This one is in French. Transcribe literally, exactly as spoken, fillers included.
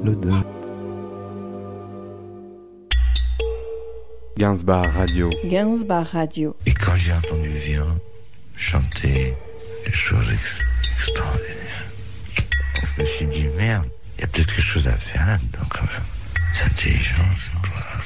l'odeur. Gainsbar Radio. Gainsbar Radio. Et quand j'ai entendu Vian chanter des choses ex- extraordinaires, je me suis dit merde, il y a peut-être quelque chose à faire là-dedans quand même. C'est intelligent.